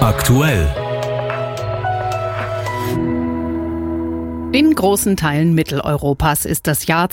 Aktuell. In großen Teilen Mitteleuropas ist das Jahr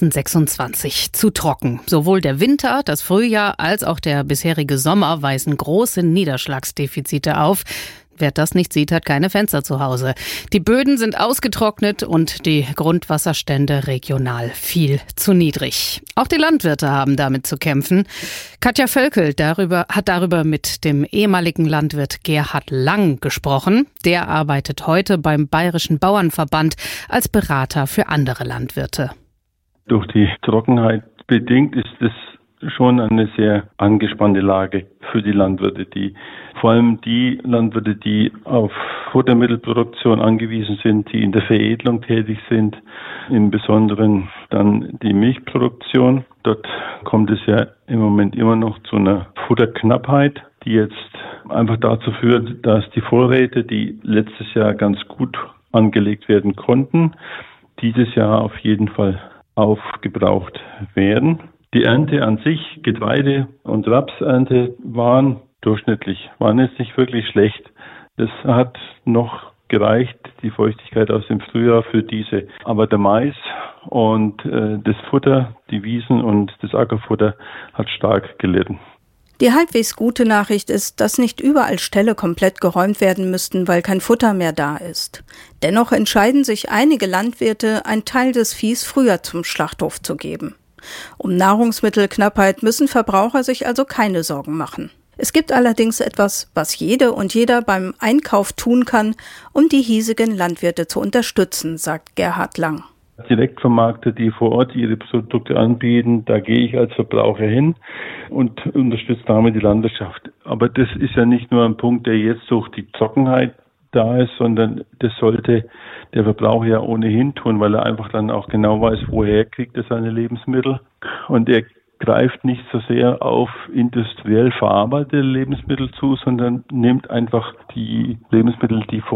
2026 zu trocken. Sowohl der Winter, das Frühjahr als auch der bisherige Sommer weisen große Niederschlagsdefizite auf. Wer das nicht sieht, hat keine Fenster zu Hause. Die Böden sind ausgetrocknet und die Grundwasserstände regional viel zu niedrig. Auch die Landwirte haben damit zu kämpfen. Katja Völkel hat darüber mit dem ehemaligen Landwirt Gerhard Lang gesprochen. Der arbeitet heute beim Bayerischen Bauernverband als Berater für andere Landwirte. Durch die Trockenheit bedingt ist es schon eine sehr angespannte Lage für die Landwirte, vor allem die Landwirte, die auf Futtermittelproduktion angewiesen sind, die in der Veredelung tätig sind, im Besonderen dann die Milchproduktion. Dort kommt es ja im Moment immer noch zu einer Futterknappheit, die jetzt einfach dazu führt, dass die Vorräte, die letztes Jahr ganz gut angelegt werden konnten, dieses Jahr auf jeden Fall aufgebraucht werden. Die Ernte an sich, Getreide- und Rapsernte, waren durchschnittlich, waren jetzt nicht wirklich schlecht. Das hat noch gereicht, die Feuchtigkeit aus dem Frühjahr für diese. Aber der Mais und das Futter, die Wiesen und das Ackerfutter hat stark gelitten. Die halbwegs gute Nachricht ist, dass nicht überall Ställe komplett geräumt werden müssten, weil kein Futter mehr da ist. Dennoch entscheiden sich einige Landwirte, einen Teil des Viehs früher zum Schlachthof zu geben. Um Nahrungsmittelknappheit müssen Verbraucher sich also keine Sorgen machen. Es gibt allerdings etwas, was jede und jeder beim Einkauf tun kann, um die hiesigen Landwirte zu unterstützen, sagt Gerhard Lang. Direktvermarkter, die vor Ort ihre Produkte anbieten, da gehe ich als Verbraucher hin und unterstütze damit die Landwirtschaft. Aber das ist ja nicht nur ein Punkt, der jetzt durch die Trockenheit da ist, sondern das sollte der Verbraucher ja ohnehin tun, weil er einfach dann auch genau weiß, woher kriegt er seine Lebensmittel. Und er greift nicht so sehr auf industriell verarbeitete Lebensmittel zu, sondern nimmt einfach die Lebensmittel, die